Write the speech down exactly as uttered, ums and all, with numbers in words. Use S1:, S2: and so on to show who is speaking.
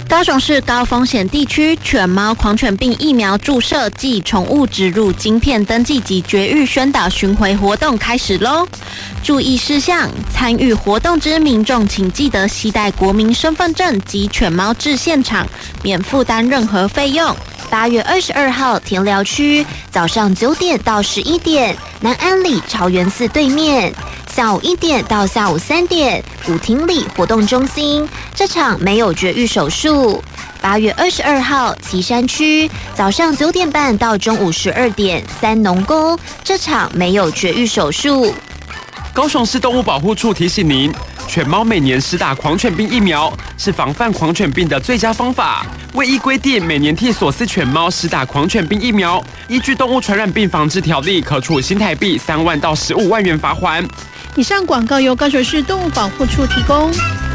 S1: 高雄市高风险地区犬猫狂犬病疫苗注射暨宠物植入晶片登记及绝育宣导巡回活动开始喽！注意事项：参与活动之民众请记得携带国民身份证及犬猫至现场，免负担任何费用。八月二十二号，田寮区早上九点到十一点，南安里朝元寺对面；下午一点到下午三点，古亭里活动中心。这场没有绝育手术。八月二十二号，旗山区早上九点半到中午十二点，三农宫这场没有绝育手术。
S2: 高雄市动物保护处提醒您，犬猫每年施打狂犬病疫苗是防范狂犬病的最佳方法。为依规定，每年替所饲犬猫施打狂犬病疫苗，依据动物传染病防治条例，可处新台币三万到十五万元罚锾。
S3: 以上广告由高雄市动物保护处提供。